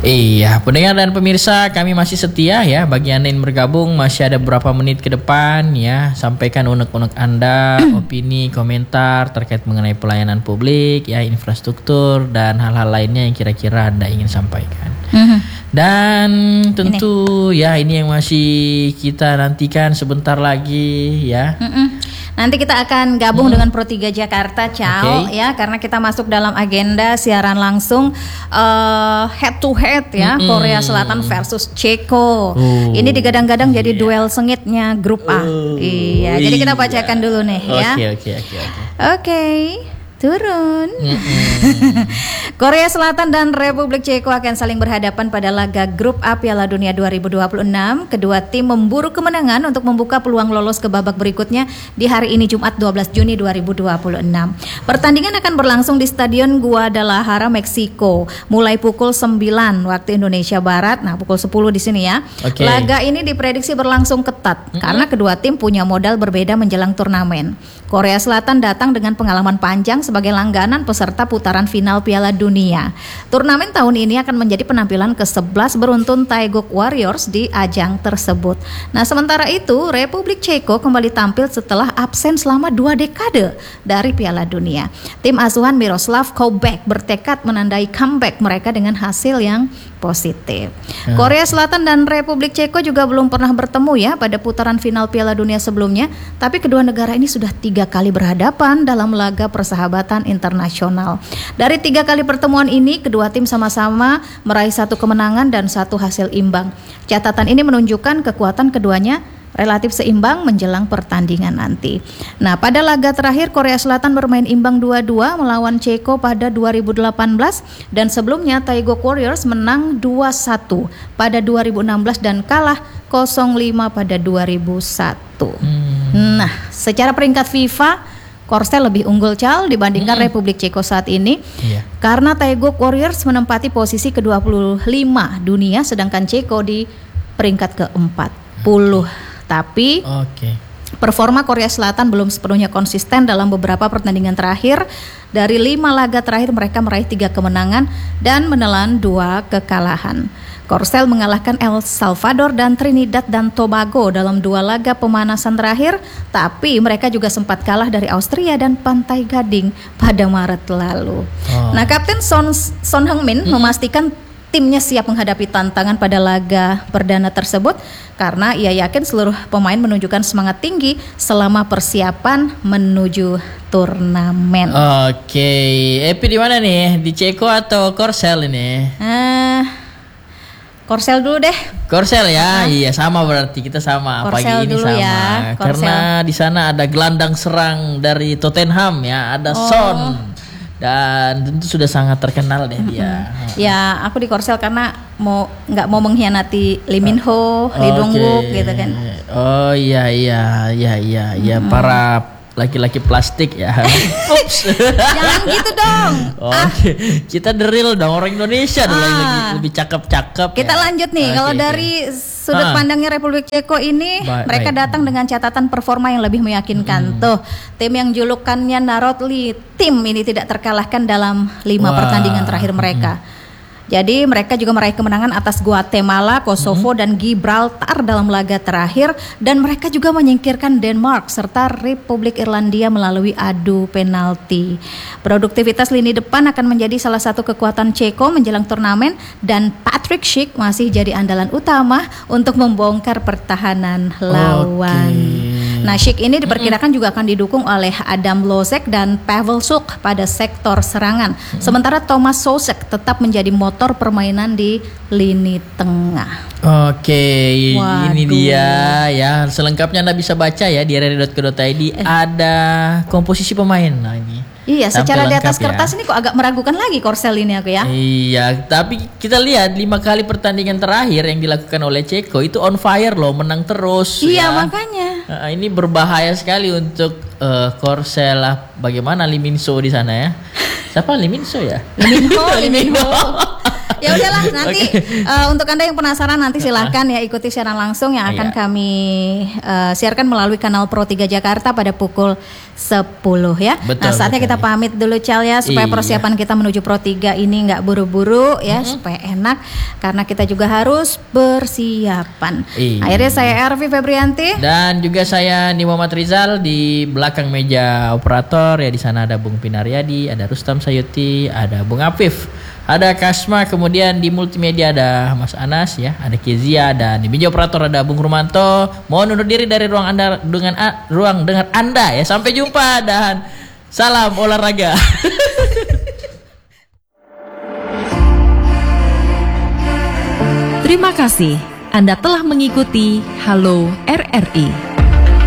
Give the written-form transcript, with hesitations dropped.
Iya, pendengar dan pemirsa, kami masih setia ya. Bagi Anda yang bergabung, masih ada beberapa menit ke depan ya. Sampaikan unek-unek Anda, opini, komentar terkait mengenai pelayanan publik, ya, infrastruktur dan hal-hal lainnya yang kira-kira Anda ingin sampaikan. Dan tentu ya ini yang masih kita nantikan sebentar lagi ya. Nanti kita akan gabung dengan Pro 3 Jakarta, ya, karena kita masuk dalam agenda siaran langsung head to head ya, Korea Selatan versus Ceko. Ini digadang-gadang jadi duel sengitnya grup A. Iya, jadi kita bacakan dulu nih ya. Oke. Turun. Korea Selatan dan Republik Ceko akan saling berhadapan pada laga grup A Piala Dunia 2026. Kedua tim memburu kemenangan untuk membuka peluang lolos ke babak berikutnya di hari ini Jumat 12 Juni 2026. Pertandingan akan berlangsung di Stadion Guadalajara, Meksiko, mulai pukul 9 waktu Indonesia Barat. Nah, pukul 10 di sini ya. Laga ini diprediksi berlangsung ketat karena kedua tim punya modal berbeda menjelang turnamen. Korea Selatan datang dengan pengalaman panjang sebagai langganan peserta putaran final Piala Dunia. Turnamen tahun ini akan menjadi penampilan ke-11 beruntun Taeguk Warriors di ajang tersebut. Nah, sementara itu Republik Ceko kembali tampil setelah absen selama 2 dekade dari Piala Dunia. Tim asuhan Miroslav Koubek bertekad menandai comeback mereka dengan hasil yang positif. Korea Selatan dan Republik Ceko juga belum pernah bertemu ya pada putaran final Piala Dunia sebelumnya, tapi kedua negara ini sudah 3 kali berhadapan dalam laga persahabatan internasional. Dari 3 kali pertemuan ini, kedua tim sama-sama meraih 1 kemenangan dan 1 hasil imbang. Catatan ini menunjukkan kekuatan keduanya relatif seimbang menjelang pertandingan nanti. Nah, pada laga terakhir Korea Selatan bermain imbang 2-2 melawan Ceko pada 2018 dan sebelumnya Taeguk Warriors menang 2-1 pada 2016 dan kalah 0-5 pada 2001. Nah, secara peringkat FIFA Korsel lebih unggul dibandingkan Republik Ceko saat ini karena Taeguk Warriors menempati posisi ke-25 dunia sedangkan Ceko di peringkat ke-40. Tapi performa Korea Selatan belum sepenuhnya konsisten dalam beberapa pertandingan terakhir. Dari 5 laga terakhir mereka meraih 3 kemenangan dan menelan 2 kekalahan. Korsel mengalahkan El Salvador dan Trinidad dan Tobago dalam 2 laga pemanasan terakhir, tapi mereka juga sempat kalah dari Austria dan Pantai Gading pada Maret lalu. Nah, Kapten Son Heung-min memastikan timnya siap menghadapi tantangan pada laga perdana tersebut karena ia yakin seluruh pemain menunjukkan semangat tinggi selama persiapan menuju turnamen. Epi di mana nih? Di Ceko atau Korsel ini? Korsel dulu deh. Korsel ya, iya sama berarti kita sama. Korsel pagi ini dulu sama. Ya, karena di sana ada gelandang serang dari Tottenham ya, ada Son. Dan tentu sudah sangat terkenal deh dia. Ya, aku di Korsel karena nggak mau mengkhianati Lee Min Ho, Lee Dong Wook gitu kan. Para laki-laki plastik ya. Jangan gitu dong. Kita the real dong, orang Indonesia dong lebih cakep-cakep. Kita lanjut nih. Kalau dari sudut pandangnya Republik Ceko ini, mereka datang dengan catatan performa yang lebih meyakinkan. Tuh, tim yang julukannya Narodli, tim ini tidak terkalahkan dalam 5 pertandingan terakhir mereka. Jadi mereka juga meraih kemenangan atas Guatemala, Kosovo dan Gibraltar dalam laga terakhir dan mereka juga menyingkirkan Denmark serta Republik Irlandia melalui adu penalti. Produktivitas lini depan akan menjadi salah satu kekuatan Ceko menjelang turnamen dan Patrick Schick masih jadi andalan utama untuk membongkar pertahanan lawan. Nah, Schick ini diperkirakan juga akan didukung oleh Adam Losek dan Pavel Suk pada sektor serangan. Sementara Thomas Soucek tetap menjadi motor permainan di lini tengah. Waduh. Ini dia ya. Selengkapnya Anda bisa baca ya di rri.co.id ada komposisi pemain. Nah, ini. Iya, secara di atas kertas ini kok agak meragukan lagi Korsel ini aku ya. Iya, tapi kita lihat 5 kali pertandingan terakhir yang dilakukan oleh Ceko itu on fire loh, menang terus. Iya, ya. makanya. Ini berbahaya sekali untuk Korsel lah. Bagaimana Lee Min So di sana ya? Siapa Lee Min So ya? Lee Min Ho. Ya udahlah nanti untuk Anda yang penasaran nanti silahkan ya ikuti siaran langsung yang akan kami siarkan melalui kanal Pro 3 Jakarta pada pukul 10 ya. Betul, Saatnya kita pamit dulu Cal ya supaya persiapan kita menuju Pro 3 ini nggak buru-buru ya supaya enak karena kita juga harus persiapan. Akhirnya saya Ervi Febrianti dan juga saya Andi Muhammad Rizal di belakang meja operator ya, di sana ada Bung Pinaryadi, ada Rustam Sayuti, ada Bung Afif, ada Kasma, kemudian di multimedia ada Mas Anas ya, ada Kezia, dan di meja operator ada Bung Rumanto. Mohon undur diri dari ruang Anda ruang dengar Anda ya. Sampai jumpa dan salam olahraga. Terima kasih Anda telah mengikuti Halo RRI.